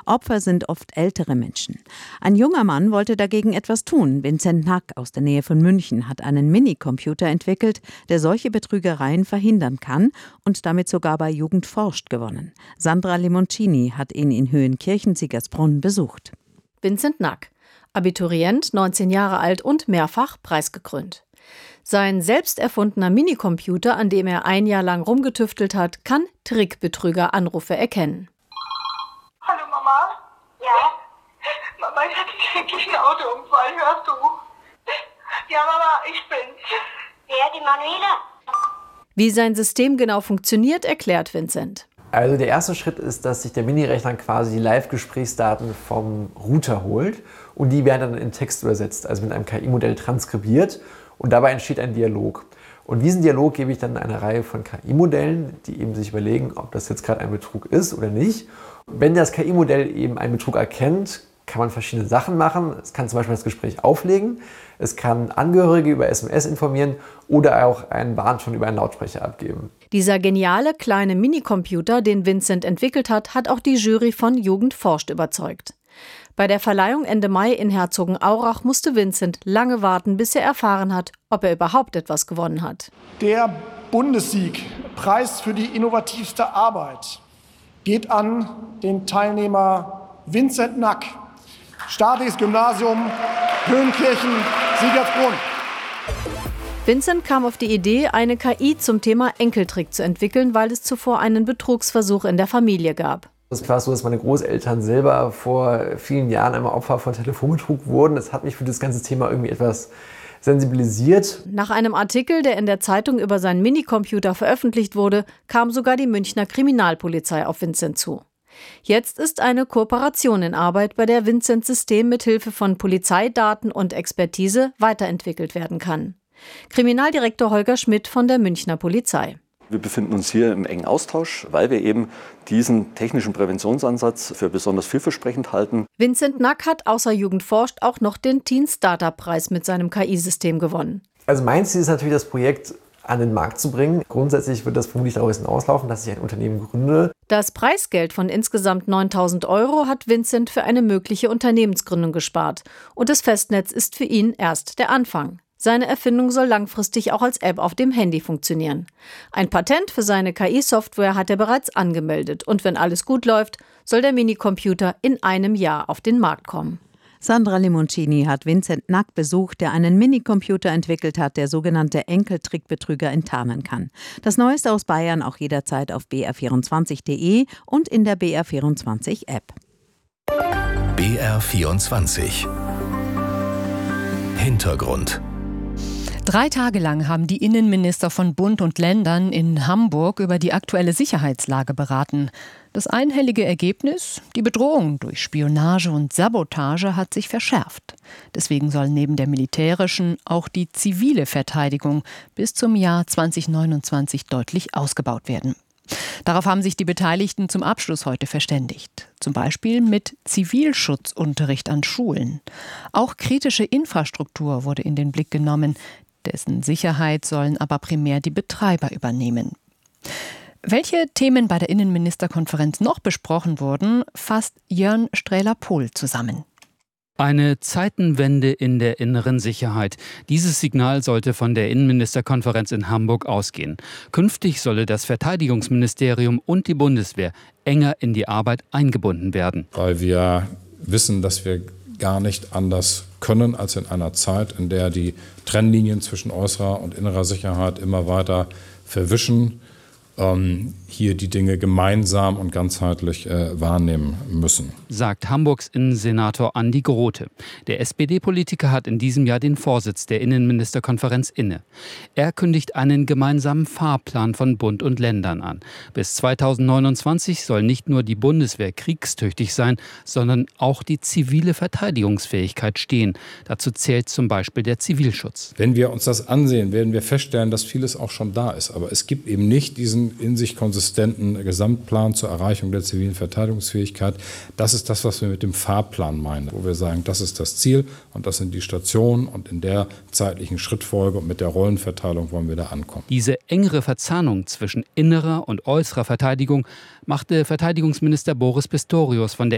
Opfer sind oft ältere Menschen. Ein junger Mann wollte dagegen etwas tun. Vincent Nack aus der Nähe von München hat einen Minicomputer entwickelt, der solche Betrügereien verhindern kann und damit sogar bei Jugend forscht gewonnen. Sandra Limoncini hat ihn in Höhenkirchen-Siegersbrunn besucht. Vincent Nack, Abiturient, 19 Jahre alt und mehrfach preisgekrönt. Sein selbst erfundener Minicomputer, an dem er ein Jahr lang rumgetüftelt hat, kann Trickbetrüger-Anrufe erkennen. Hallo Mama? Ja? Mama, ich hatte wirklich einen Autounfall, hörst du? Ja Mama, ich bin's. Wer, die Manuela? Wie sein System genau funktioniert, erklärt Vincent. Also der erste Schritt ist, dass sich der Minirechner quasi die Live-Gesprächsdaten vom Router holt und die werden dann in Text übersetzt, also mit einem KI-Modell transkribiert und dabei entsteht ein Dialog. Und diesen Dialog gebe ich dann einer Reihe von KI-Modellen, die eben sich überlegen, ob das jetzt gerade ein Betrug ist oder nicht. Wenn das KI-Modell eben einen Betrug erkennt, kann man verschiedene Sachen machen. Es kann zum Beispiel das Gespräch auflegen, es kann Angehörige über SMS informieren oder auch einen Warnton über einen Lautsprecher abgeben. Dieser geniale kleine Minicomputer, den Vincent entwickelt hat, hat auch die Jury von Jugend forscht überzeugt. Bei der Verleihung Ende Mai in Herzogenaurach musste Vincent lange warten, bis er erfahren hat, ob er überhaupt etwas gewonnen hat. Der Bundessieg, Preis für die innovativste Arbeit, geht an den Teilnehmer Vincent Nack, Staatliches Gymnasium Höhenkirchen, Siegersbrunn. Vincent kam auf die Idee, eine KI zum Thema Enkeltrick zu entwickeln, weil es zuvor einen Betrugsversuch in der Familie gab. Es war so, dass meine Großeltern selber vor vielen Jahren einmal Opfer von Telefonbetrug wurden. Das hat mich für das ganze Thema irgendwie etwas sensibilisiert. Nach einem Artikel, der in der Zeitung über seinen Minicomputer veröffentlicht wurde, kam sogar die Münchner Kriminalpolizei auf Vincent zu. Jetzt ist eine Kooperation in Arbeit, bei der Vincents System mit Hilfe von Polizeidaten und Expertise weiterentwickelt werden kann. Kriminaldirektor Holger Schmidt von der Münchner Polizei. Wir befinden uns hier im engen Austausch, weil wir eben diesen technischen Präventionsansatz für besonders vielversprechend halten. Vincent Nack hat außer Jugend forscht auch noch den Teen Startup Preis mit seinem KI-System gewonnen. Also mein Ziel ist natürlich, das Projekt an den Markt zu bringen. Grundsätzlich wird das vermutlich daraus hinauslaufen, dass ich ein Unternehmen gründe. Das Preisgeld von insgesamt 9.000 € hat Vincent für eine mögliche Unternehmensgründung gespart. Und das Festnetz ist für ihn erst der Anfang. Seine Erfindung soll langfristig auch als App auf dem Handy funktionieren. Ein Patent für seine KI-Software hat er bereits angemeldet. Und wenn alles gut läuft, soll der Minicomputer in einem Jahr auf den Markt kommen. Sandra Limoncini hat Vincent Nack besucht, der einen Minicomputer entwickelt hat, der sogenannte Enkeltrickbetrüger enttarnen kann. Das Neueste aus Bayern auch jederzeit auf br24.de und in der BR24-App. BR24 Hintergrund. 3 Tage lang haben die Innenminister von Bund und Ländern in Hamburg über die aktuelle Sicherheitslage beraten. Das einhellige Ergebnis? Die Bedrohung durch Spionage und Sabotage hat sich verschärft. Deswegen soll neben der militärischen auch die zivile Verteidigung bis zum Jahr 2029 deutlich ausgebaut werden. Darauf haben sich die Beteiligten zum Abschluss heute verständigt. Zum Beispiel mit Zivilschutzunterricht an Schulen. Auch kritische Infrastruktur wurde in den Blick genommen. Dessen Sicherheit sollen aber primär die Betreiber übernehmen. Welche Themen bei der Innenministerkonferenz noch besprochen wurden, fasst Jörn Strähler-Pohl zusammen. Eine Zeitenwende in der inneren Sicherheit. Dieses Signal sollte von der Innenministerkonferenz in Hamburg ausgehen. Künftig solle das Verteidigungsministerium und die Bundeswehr enger in die Arbeit eingebunden werden. Weil wir wissen, dass wir gar nicht anders können als in einer Zeit, in der die Trennlinien zwischen äußerer und innerer Sicherheit immer weiter verwischen, hier die Dinge gemeinsam und ganzheitlich wahrnehmen müssen. Sagt Hamburgs Innensenator Andi Grote. Der SPD-Politiker hat in diesem Jahr den Vorsitz der Innenministerkonferenz inne. Er kündigt einen gemeinsamen Fahrplan von Bund und Ländern an. Bis 2029 soll nicht nur die Bundeswehr kriegstüchtig sein, sondern auch die zivile Verteidigungsfähigkeit stehen. Dazu zählt zum Beispiel der Zivilschutz. Wenn wir uns das ansehen, werden wir feststellen, dass vieles auch schon da ist. Aber es gibt eben nicht diesen in sich konsistenten Gesamtplan zur Erreichung der zivilen Verteidigungsfähigkeit. Das ist das, was wir mit dem Fahrplan meinen, wo wir sagen, das ist das Ziel und das sind die Stationen und in der zeitlichen Schrittfolge und mit der Rollenverteilung wollen wir da ankommen. Diese engere Verzahnung zwischen innerer und äußerer Verteidigung machte Verteidigungsminister Boris Pistorius von der